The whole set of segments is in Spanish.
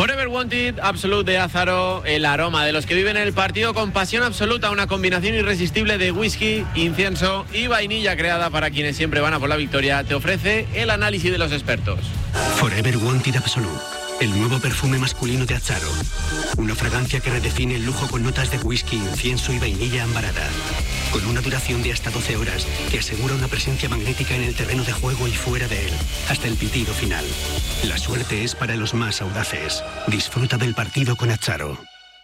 Forever Wanted, Absolute de Azaro, el aroma de los que viven el partido con pasión absoluta, una combinación irresistible de whisky, incienso y vainilla creada para quienes siempre van a por la victoria, te ofrece el análisis de los expertos. Forever Wanted Absolute, el nuevo perfume masculino de Azaro. Una fragancia que redefine el lujo con notas de whisky, incienso y vainilla ambarada. Con una duración de hasta 12 horas que asegura una presencia magnética en el terreno de juego y fuera de él, hasta el pitido final. La suerte es para los más audaces. Disfruta del partido con Azaro.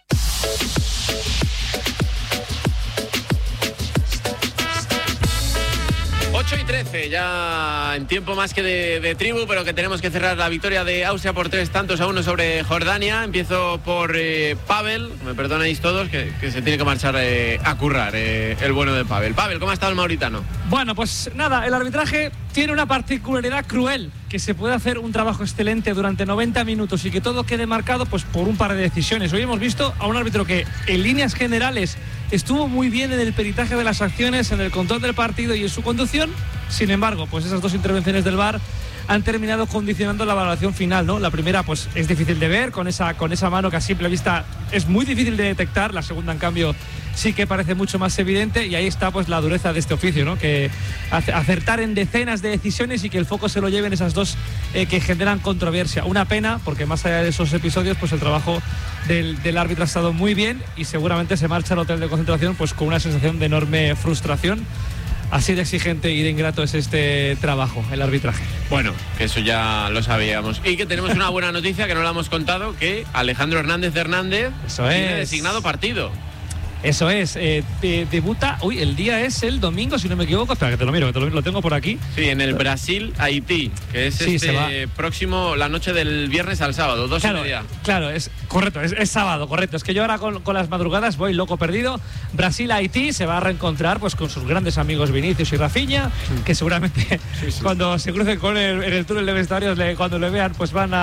Y 13, ya en tiempo más que de tribu, pero que tenemos que cerrar la victoria de Austria por 3-1 sobre Jordania. Empiezo por Pavel, me perdonáis todos, que se tiene que marchar a currar el bueno de Pavel. Pavel, ¿cómo ha estado el mauritano? Bueno, pues nada, el arbitraje tiene una particularidad cruel, que se puede hacer un trabajo excelente durante 90 minutos y que todo quede marcado pues por un par de decisiones. Hoy hemos visto a un árbitro que en líneas generales estuvo muy bien en el peritaje de las acciones, en el control del partido y en su conducción. Sin embargo, pues esas dos intervenciones del VAR han terminado condicionando la valoración final, ¿no? La primera pues es difícil de ver, con esa mano que a simple vista es muy difícil de detectar. La segunda, en cambio, sí que parece mucho más evidente, y ahí está pues la dureza de este oficio, ¿no? Que acertar en decenas de decisiones y que el foco se lo lleven esas dos que generan controversia. Una pena, porque más allá de esos episodios, pues el trabajo del árbitro ha estado muy bien y seguramente se marcha al hotel de concentración pues con una sensación de enorme frustración. Así de exigente y de ingrato es este trabajo, el arbitraje. Bueno, que eso ya lo sabíamos. Y que tenemos una buena noticia que no la hemos contado, que Alejandro Hernández tiene designado partido. Eso es, debuta, el día es el domingo, si no me equivoco. Espera, que te lo miro, que lo tengo por aquí. Sí, en el Brasil-Haití, que es próximo, la noche del viernes al sábado, 2:30. Claro, es correcto, es sábado, correcto. Es que yo ahora con las madrugadas voy loco perdido. Brasil-Haití se va a reencontrar pues con sus grandes amigos Vinicius y Rafinha, que seguramente cuando se crucen en el túnel de vestuarios, cuando le vean, pues van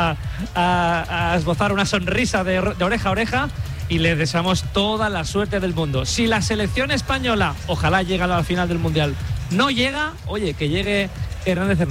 a esbozar una sonrisa de oreja a oreja. Y les deseamos toda la suerte del mundo. Si la selección española, ojalá llegue a la final del Mundial, no llega, oye, que llegue Hernández.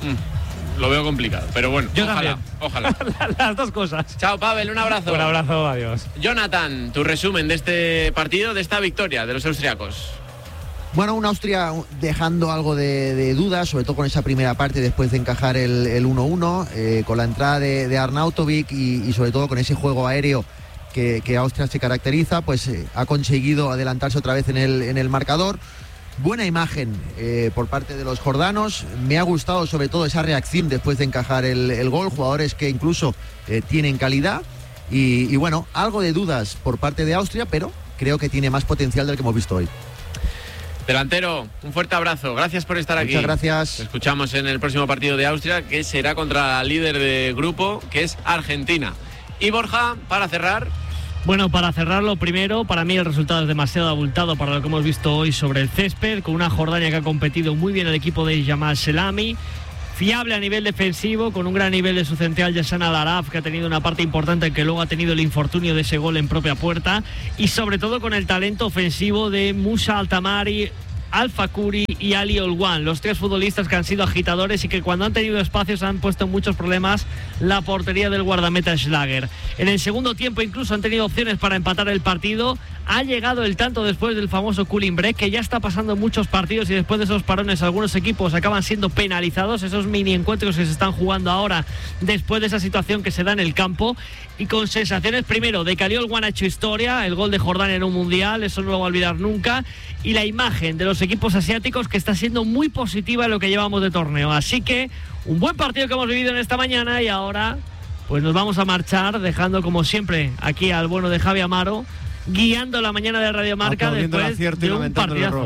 Lo veo complicado, pero bueno, yo ojalá. Las dos cosas. Chao, Pavel, un abrazo. Un abrazo, adiós. Jonathan, tu resumen de este partido, de esta victoria de los austriacos. Bueno, un Austria dejando algo de dudas, sobre todo con esa primera parte después de encajar el 1-1, con la entrada de Arnautovic y sobre todo con ese juego aéreo que Austria se caracteriza, pues ha conseguido adelantarse otra vez en el marcador. Buena imagen por parte de los jordanos. Me ha gustado sobre todo esa reacción después de encajar el gol, jugadores que incluso tienen calidad y bueno, algo de dudas por parte de Austria, pero creo que tiene más potencial del que hemos visto hoy. Delantero, un fuerte abrazo, gracias por estar aquí. Muchas gracias. Te escuchamos en el próximo partido de Austria, que será contra la líder de grupo, que es Argentina. Y Borja, para cerrar. Bueno, para cerrarlo, primero, para mí el resultado es demasiado abultado para lo que hemos visto hoy sobre el césped, con una Jordania que ha competido muy bien el equipo de Jamal Selami, fiable a nivel defensivo, con un gran nivel de su central Yassan Al-Araf, que ha tenido una parte importante, que luego ha tenido el infortunio de ese gol en propia puerta, y sobre todo con el talento ofensivo de Musa Altamari, Al-Fakuri y Ali Olwan, los tres futbolistas que han sido agitadores y que cuando han tenido espacios han puesto en muchos problemas la portería del guardameta Schlager. En el segundo tiempo incluso han tenido opciones para empatar el partido. Ha llegado el tanto después del famoso cooling break, que ya está pasando en muchos partidos, y después de esos parones algunos equipos acaban siendo penalizados, esos mini encuentros que se están jugando ahora después de esa situación que se da en el campo, y con sensaciones primero de que Ali Olwan ha hecho historia, el gol de Jordania en un mundial, eso no lo va a olvidar nunca, y la imagen de los equipos asiáticos que está siendo muy positiva en lo que llevamos de torneo. Así que un buen partido que hemos vivido en esta mañana, y ahora pues nos vamos a marchar dejando como siempre aquí al bueno de Javi Amaro guiando la mañana de Radio Marca después de un partidazo.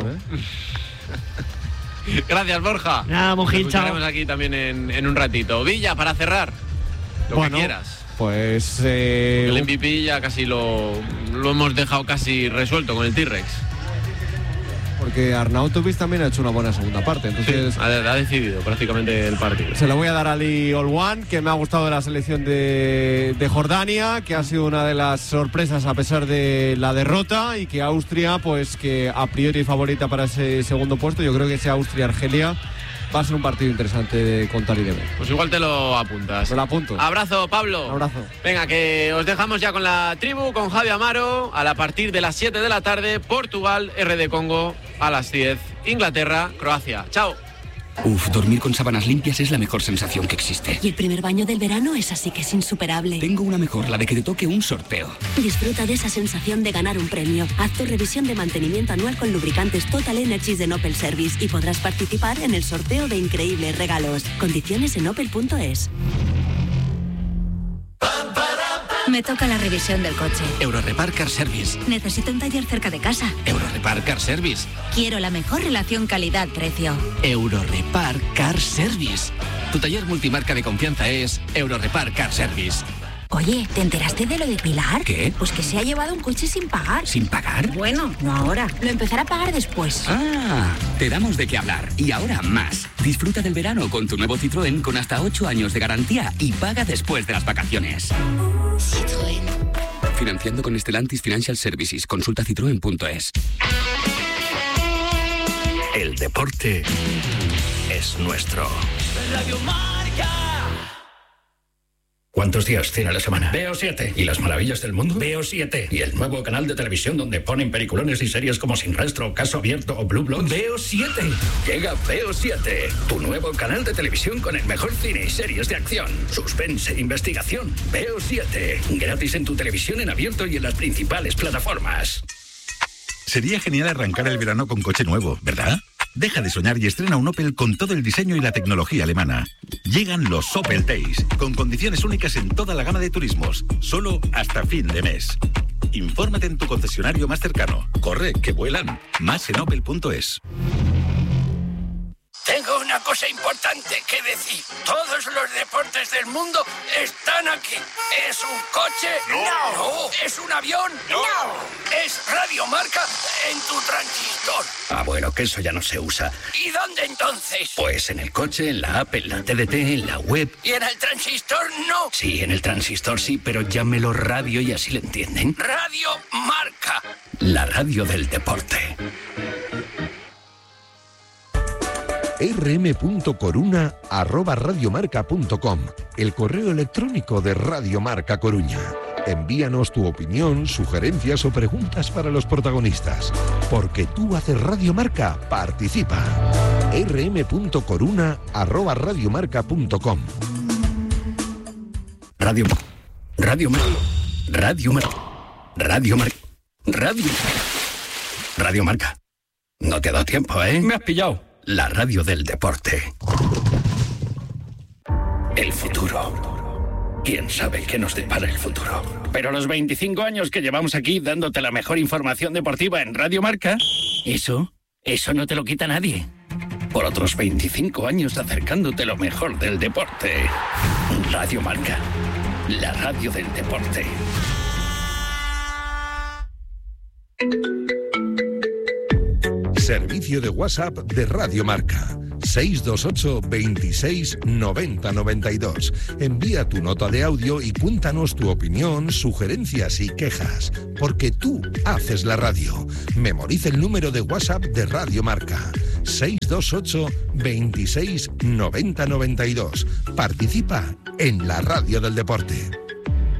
Gracias, Borja. Nada, Monjil, nos escucharemos aquí también en un ratito. Villa, para cerrar, lo que quieras. Pues el MVP ya casi lo hemos dejado casi resuelto con el T-Rex. Porque Arnautovic también ha hecho una buena segunda parte, entonces sí, ha decidido prácticamente el partido. Se lo voy a dar a Ali Olwan, que me ha gustado de la selección de Jordania, que ha sido una de las sorpresas a pesar de la derrota, y que Austria, pues que a priori favorita para ese segundo puesto. Yo creo que ese Austria-Argelia va a ser un partido interesante de contar y de ver. Pues igual te lo apuntas. Me lo apunto. Abrazo, Pablo. Un abrazo. Venga, que os dejamos ya con la tribu, con Javi Amaro, a partir de las 7 de la tarde, Portugal, RD Congo, a las 10, Inglaterra, Croacia. Chao. Uf, dormir con sábanas limpias es la mejor sensación que existe. Y el primer baño del verano es así que es insuperable. Tengo una mejor, la de que te toque un sorteo. Disfruta de esa sensación de ganar un premio. Haz tu revisión de mantenimiento anual con lubricantes Total Energies de Opel Service y podrás participar en el sorteo de increíbles regalos. Condiciones en opel.es. Me toca la revisión del coche. Eurorepar Car Service. Necesito un taller cerca de casa. Eurorepar Car Service. Quiero la mejor relación calidad-precio. Eurorepar Car Service. Tu taller multimarca de confianza es Eurorepar Car Service. Oye, ¿te enteraste de lo de Pilar? ¿Qué? Pues que se ha llevado un coche sin pagar. ¿Sin pagar? Bueno, no ahora. Lo empezará a pagar después. Ah, te damos de qué hablar. Y ahora más. Disfruta del verano con tu nuevo Citroën con hasta 8 años de garantía y paga después de las vacaciones. Citroën. Financiando con Stellantis Financial Services. Consulta citroen.es. El deporte es nuestro. Radio Marca. ¿Cuántos días tiene la semana? Veo 7. ¿Y las maravillas del mundo? Veo 7. ¿Y el nuevo canal de televisión donde ponen peliculones y series como Sin Rastro, Caso Abierto o Blue Bloods? Veo 7. Llega Veo 7, tu nuevo canal de televisión con el mejor cine y series de acción, suspense e investigación. Veo 7. Gratis en tu televisión en abierto y en las principales plataformas. Sería genial arrancar el verano con coche nuevo, ¿verdad? Deja de soñar y estrena un Opel con todo el diseño y la tecnología alemana. Llegan los Opel Days, con condiciones únicas en toda la gama de turismos, solo hasta fin de mes. Infórmate en tu concesionario más cercano. Corre, que vuelan. Más en opel.es. Tengo una cosa importante que decir. Todos los deportes del mundo están aquí. ¿Es un coche? No. ¿Es un avión? No. ¿Es Radio Marca en tu transistor? Ah, bueno, que eso ya no se usa. ¿Y dónde entonces? Pues en el coche, en la app, en la TDT, en la web. ¿Y en el transistor no? Sí, en el transistor sí, pero llámelo radio y así le entienden. Radio Marca. La radio del deporte. rm.coruna@radiomarca.com, el correo electrónico de Radio Marca Coruña. Envíanos tu opinión, sugerencias o preguntas para los protagonistas. Porque tú haces Radio Marca, participa. rm.coruna@radiomarca.com. Radio Marca. No te ha dado tiempo, ¿eh? Me has pillado. La radio del deporte. El futuro. ¿Quién sabe qué nos depara el futuro? Pero los 25 años que llevamos aquí dándote la mejor información deportiva en Radio Marca, eso no te lo quita nadie. Por otros 25 años acercándote lo mejor del deporte. Radio Marca. La radio del deporte. Servicio de WhatsApp de Radio Marca. 628 26 90 92. Envía tu nota de audio y cuéntanos tu opinión, sugerencias y quejas. Porque tú haces la radio. Memoriza el número de WhatsApp de Radio Marca. 628 26 90 92. Participa en la radio del deporte.